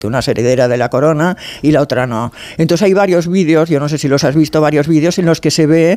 una es heredera de la corona y la otra no. Entonces hay varios vídeos, yo no sé si los has visto, varios vídeos en los que se ve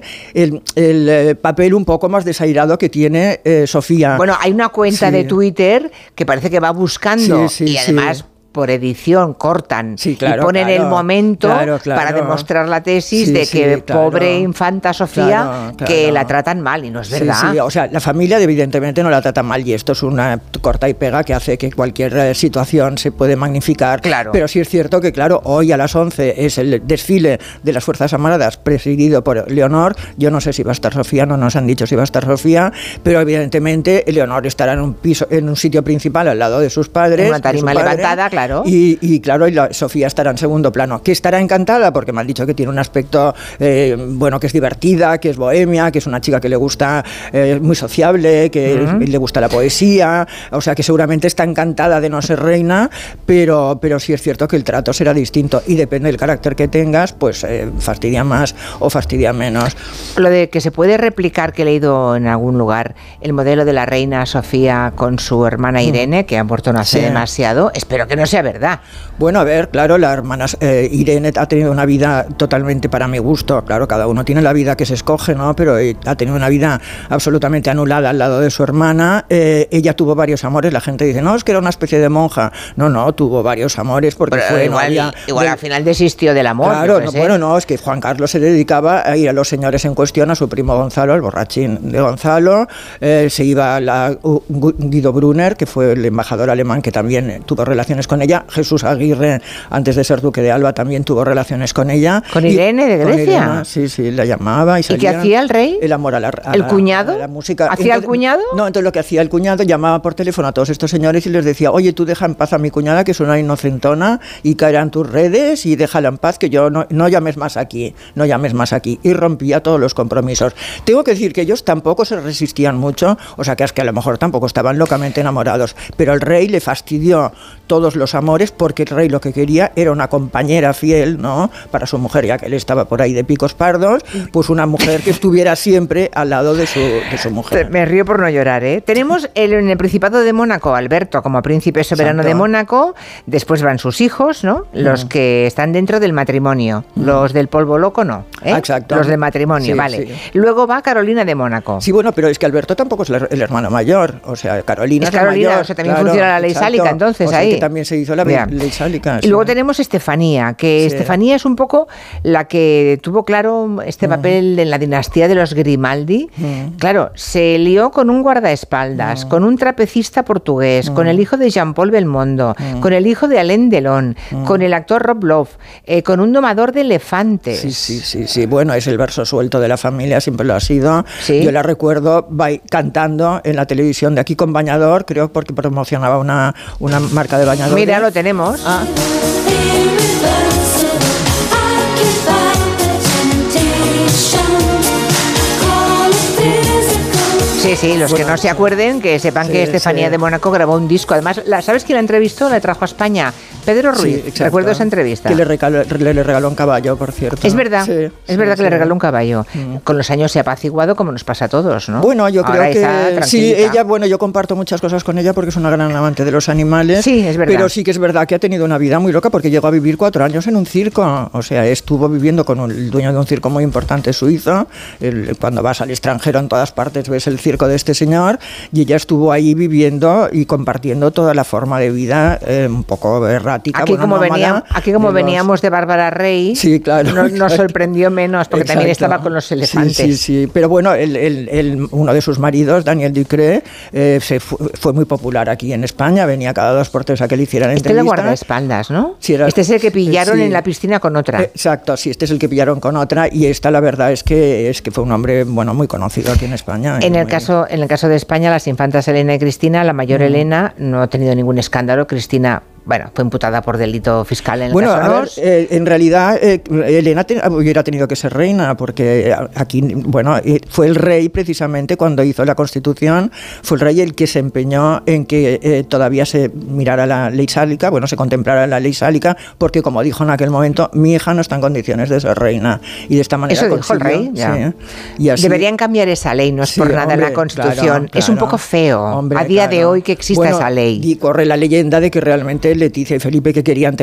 el papel un poco más desairado que tiene Sofía. Bueno, hay una cuenta de Twitter que parece que va buscando y además... por edición cortan y ponen el momento para demostrar la tesis de que pobre infanta Sofía que la tratan mal, y no es verdad. O sea, la familia evidentemente no la trata mal, y esto es una corta y pega que hace que cualquier situación se puede magnificar. Pero sí es cierto que, hoy a las 11 es el desfile de las Fuerzas Armadas presidido por Leonor. Yo no sé si va a estar Sofía, no nos han dicho si va a estar Sofía, pero evidentemente Leonor estará en un sitio principal al lado de sus padres. En una tarima levantada, Y Sofía estará en segundo plano, que estará encantada porque me han dicho que tiene un aspecto que es divertida, que es bohemia, que es una chica que le gusta, muy sociable, que le gusta la poesía, o sea que seguramente está encantada de no ser reina, pero sí es cierto que el trato será distinto y depende del carácter que tengas, pues fastidia más o fastidia menos. Lo de que se puede replicar, que he leído en algún lugar, el modelo de la reina Sofía con su hermana Irene, que ha muerto no hace demasiado, espero que no sea verdad. Bueno, a ver, la hermana Irene ha tenido una vida totalmente para mi gusto, cada uno tiene la vida que se escoge, ¿no? Pero ha tenido una vida absolutamente anulada al lado de su hermana. Ella tuvo varios amores, la gente dice, no, es que era una especie de monja. No, tuvo varios amores porque fue igual al final desistió del amor. Es que Juan Carlos se dedicaba a ir a los señores en cuestión, a su primo Gonzalo, el borrachín de Gonzalo, se iba a Guido Brunner, que fue el embajador alemán que también tuvo relaciones con ella. Jesús Aguirre, antes de ser duque de Alba, también tuvo relaciones con ella. ¿Con Irene de Grecia? Sí, la llamaba. ¿Y qué hacía el rey? El amor ¿El cuñado? La música. ¿Hacía el cuñado? No, entonces lo que hacía el cuñado, llamaba por teléfono a todos estos señores y les decía, oye, tú deja en paz a mi cuñada, que es una inocentona y caerá en tus redes, y déjala en paz, que yo no llames más aquí. Y rompía todos los compromisos. Tengo que decir que ellos tampoco se resistían mucho, o sea que es que a lo mejor tampoco estaban locamente enamorados, pero el rey le fastidió todos los amores, porque el rey lo que quería era una compañera fiel, ¿no?, para su mujer, ya que él estaba por ahí de picos pardos, pues una mujer que estuviera siempre al lado de su mujer. Me río por no llorar, ¿eh? Tenemos en el Principado de Mónaco Alberto como príncipe soberano de Mónaco, después van sus hijos, ¿no?, los que están dentro del matrimonio, los del polvo loco no, Exacto. Los del matrimonio, vale. Luego va Carolina de Mónaco. Sí, bueno, pero es que Alberto tampoco es el hermano mayor, o sea, Carolina es la mayor. O sea, también funciona la ley sálica, entonces, ahí. Que también se hizo la ley sálica. Y luego tenemos Estefanía, que Estefanía es un poco la que tuvo este papel en la dinastía de los Grimaldi. Claro, se lió con un guardaespaldas, con un trapecista portugués, con el hijo de Jean-Paul Belmondo, con el hijo de Alain Delon, con el actor Rob Lowe, con un domador de elefantes. Sí. Bueno, es el verso suelto de la familia, siempre lo ha sido. Yo la recuerdo cantando en la televisión de aquí con bañador, creo, porque promocionaba una marca de bañadores. Mira, lo tenemos. Sí, los que no se acuerden, que sepan que Estefanía de Mónaco grabó un disco. Además, ¿sabes quién la entrevistó? La trajo a España. Pedro Ruiz. Recuerdo esa entrevista. Que le regaló un caballo, por cierto. Es verdad, es verdad que le regaló un caballo. Con los años se ha apaciguado, como nos pasa a todos, ¿no? Bueno, yo creo que sí, ella, yo comparto muchas cosas con ella porque es una gran amante de los animales. Sí, es verdad. Pero sí que es verdad que ha tenido una vida muy loca porque llegó a vivir 4 años en un circo. O sea, estuvo viviendo con el dueño de un circo muy importante suizo. Cuando vas al extranjero, en todas partes ves el circo de este señor, y ella estuvo ahí viviendo y compartiendo toda la forma de vida un poco errática. Aquí como veníamos de Bárbara Rey, sí, claro, nos sorprendió menos, porque también estaba con los elefantes. Sí. Pero bueno, uno de sus maridos, Daniel Ducré, fue muy popular aquí en España, venía cada 2 por 3 a que le hicieran entrevistas. Este le guardaespaldas, ¿no? Sí, este es el que pillaron en la piscina con otra. Exacto, sí, este es el que pillaron con otra, y la verdad es que fue un hombre muy conocido aquí en España. En el caso de España, las infantas Elena y Cristina, la mayor Elena no ha tenido ningún escándalo. Cristina, fue imputada por delito fiscal en el caso Ros. En realidad, Elena hubiera tenido que ser reina, porque aquí, fue el rey precisamente cuando hizo la Constitución, fue el rey el que se empeñó en que todavía se mirara la ley sálica, se contemplara la ley sálica, porque como dijo en aquel momento, mi hija no está en condiciones de ser reina. Y de esta manera eso dijo el rey, ya. Y así, deberían cambiar esa ley, no es por nada en la Constitución. Claro, es un poco feo, a día de hoy, que exista esa ley. Y corre la leyenda de que realmente Leticia y Felipe, que querían